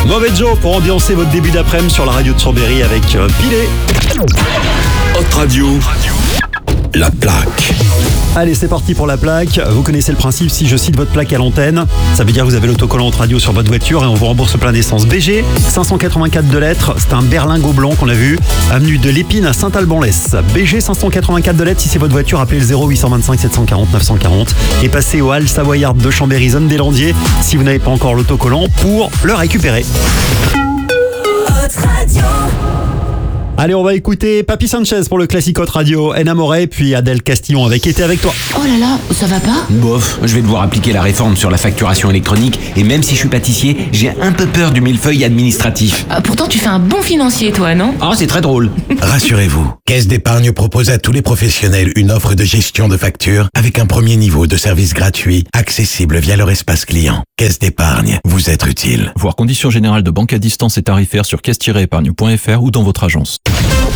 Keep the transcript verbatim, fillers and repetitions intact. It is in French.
Mauvais Joe pour ambiancer votre début d'après-midi sur la radio de Chambéry avec euh, Pilé. Hot Radio, la plaque. Allez, c'est parti pour la plaque. Vous connaissez le principe, si je cite votre plaque à l'antenne, ça veut dire que vous avez l'autocollant Hot Radio sur votre voiture et on vous rembourse plein d'essence. B G, cinq cent quatre-vingt-quatre de lettres, c'est un berlingot blanc qu'on a vu, avenue de l'Épine à Saint-Alban-Lès. B G, cinq cent quatre-vingt-quatre de lettres, si c'est votre voiture, appelez le zéro huit cent vingt-cinq sept cent quarante neuf cent quarante et passez au Halles Savoyard de Chambéry, zone des Landiers, si vous n'avez pas encore l'autocollant, pour le récupérer. Hot Radio. Allez, on va écouter Papy Sanchez pour le classique Hot Radio, Enamoré, puis Adèle Castillon avec Été avec toi. Oh là là, ça va pas? Bof, je vais devoir appliquer la réforme sur la facturation électronique et même si je suis pâtissier, j'ai un peu peur du millefeuille administratif. Ah, pourtant tu fais un bon financier toi, non? Oh, c'est très drôle. Rassurez-vous, Caisse d'épargne propose à tous les professionnels une offre de gestion de factures avec un premier niveau de service gratuit, accessible via leur espace client. Caisse d'épargne, vous être utile. Voir conditions générales de banque à distance et tarifaires sur caisse tiret épargne point f r ou dans votre agence.